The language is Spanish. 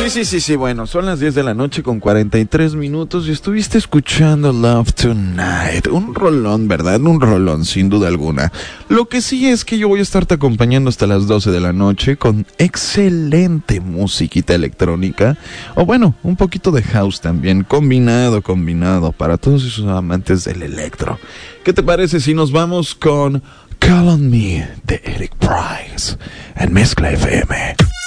Sí, bueno, son las 10 de la noche con 43 minutos y estuviste escuchando Love Tonight, un rolón, ¿verdad? Un rolón, sin duda alguna. Lo que sí es que yo voy a estarte acompañando hasta las 12 de la noche con excelente musiquita electrónica, o bueno, un poquito de house también, combinado, para todos esos amantes del electro. ¿Qué te parece si nos vamos con Call on Me de Eric Price en Mezcla FM?